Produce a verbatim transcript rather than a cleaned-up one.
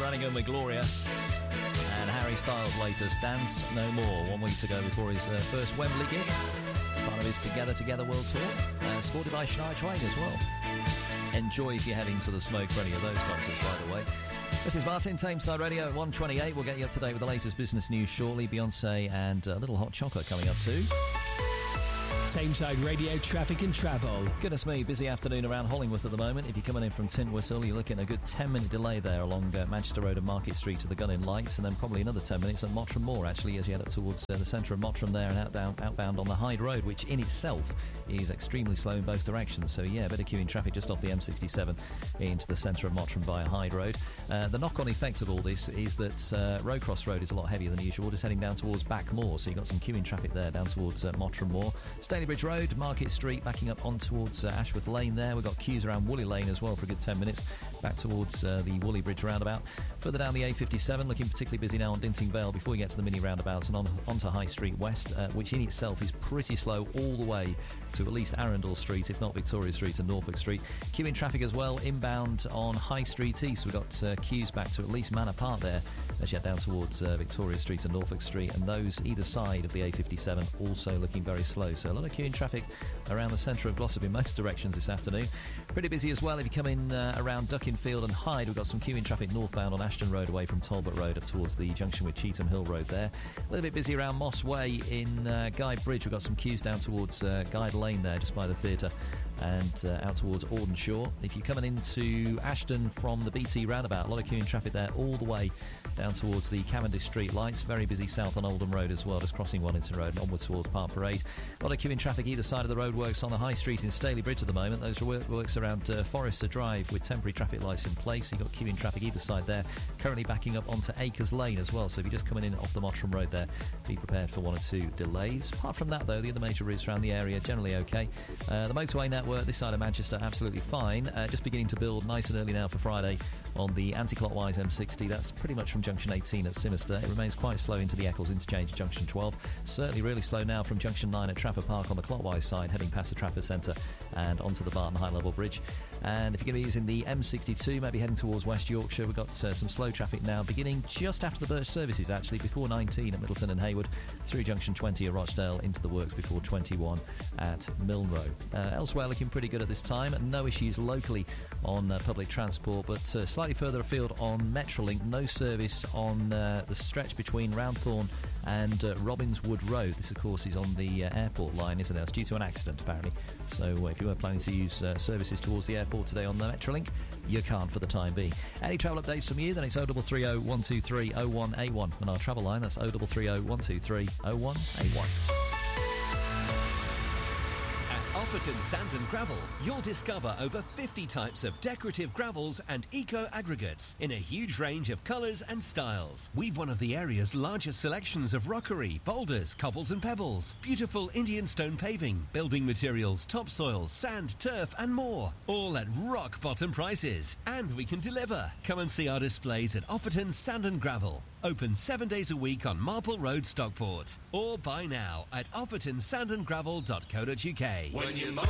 Brannigan with Gloria. And Harry Styles' latest, Dance No More, one week to go before his uh, first Wembley gig. It's part of his Together Together World Tour, uh, supported by Shania Twain as well. Enjoy if you're heading to the smoke for any of those concerts, by the way. This is Martin, Tameside Radio at one twenty-eight. We'll get you up to date with the latest business news shortly. Beyonce and a little hot chocolate coming up too. Tameside Radio traffic and travel. Goodness me, busy afternoon around Hollingworth at the moment. If you're coming in from Tintwistle, you're looking at a good ten minute delay there along uh, Manchester Road and Market Street to the Gunning Lights, and then probably another ten minutes at Mottram Moor, actually, as you head up towards uh, the centre of Mottram there and out down, outbound on the Hyde Road, which in itself is extremely slow in both directions. So yeah, a bit of queuing traffic just off the M sixty-seven into the centre of Mottram via Hyde Road. Uh, the knock-on effect of all this is that uh, Rowcross Road is a lot heavier than usual, just heading down towards Backmoor, so you've got some queuing traffic there down towards uh, Mottram Moor. Stalybridge Road, Market Street, backing up on towards uh, Ashworth Lane there. We've got queues around Woolley Lane as well for a good ten minutes, back towards uh, the Woolley Bridge roundabout. Further down the A fifty-seven, looking particularly busy now on Dinting Vale before you get to the mini roundabouts and on onto High Street West, uh, which in itself is pretty slow all the way to at least Arundel Street, if not Victoria Street and Norfolk Street. Queuing traffic as well inbound on High Street East. We've got uh, queues back to at least Manor Park there as you head down towards uh, Victoria Street and Norfolk Street, and those either side of the A fifty-seven also looking very slow. So a lot of queuing traffic around the centre of Glossop in most directions this afternoon. Pretty busy as well if you come in uh, around Duckinfield and Hyde. We've got some queuing traffic northbound on Ashton Road away from Talbot Road up towards the junction with Cheetham Hill Road there. A little bit busy around Moss Way in uh, Guide Bridge. We've got some queues down towards uh, Guide Lane there just by the theatre and uh, out towards Audenshaw. If you're coming into Ashton from the B T roundabout, a lot of queuing traffic there all the way down towards the Cavendish Street lights. Very busy south on Oldham Road as well, just crossing Wellington Road and onward towards Park Parade. A lot of queuing traffic either side of the roadworks on the High Street in Stalybridge at the moment. Those are works around uh, Forrester Drive with temporary traffic lights in place. You've got queuing traffic either side there, currently backing up onto Acres Lane as well. So if you're just coming in off the Mottram Road there, be prepared for one or two delays. Apart from that though, the other major routes around the area generally okay. Uh, the motorway network this side of Manchester absolutely fine. Uh, just beginning to build nice and early now for Friday on the anti-clockwise M sixty. That's pretty much from junction eighteen at Sinister. It remains quite slow into the Eccles interchange at junction twelve. Certainly really slow now from junction nine at Trafford Park on the clockwise side, heading past the Trafford Centre and onto the Barton High Level Bridge. And if you're going to be using the M sixty-two, maybe heading towards West Yorkshire, we've got uh, some slow traffic now beginning just after the Birch services, actually before nineteen at Middleton and Hayward, through junction twenty at Rochdale into the works before twenty-one at Milnrow. Uh, elsewhere looking pretty good at this time. No issues locally on uh, public transport, but uh, slightly further afield on Metrolink, no service on uh, the stretch between Roundthorne and uh, Robbinswood Road. This of course is on the uh, airport line, isn't it? It's due to an accident apparently. So uh, if you were planning to use uh, services towards the airport today on the Metrolink, you can't for the time being. Any travel updates from you, then it's oh three three oh, one two three, oh one eight one. And our travel line, that's oh three three oh, one two three, oh one eight one. Offerton Sand and Gravel, you'll discover over fifty types of decorative gravels and eco-aggregates in a huge range of colours and styles. We've one of the area's largest selections of rockery, boulders, cobbles and pebbles, beautiful Indian stone paving, building materials, topsoil, sand, turf and more. All at rock-bottom prices. And we can deliver. Come and see our displays at Offerton Sand and Gravel. Open seven days a week on Marple Road, Stockport. Or buy now at offerton sand and gravel dot co dot uk. When you